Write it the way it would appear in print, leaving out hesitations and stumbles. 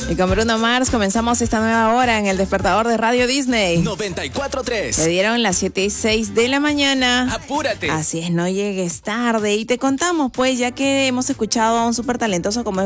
Y con Bruno Mars comenzamos esta nueva hora en el despertador de Radio Disney. 94.3. Le dieron las 7:06 de la mañana. Apúrate. Así es, no llegues tarde. Y te contamos, pues, ya que hemos escuchado a un súper talentoso como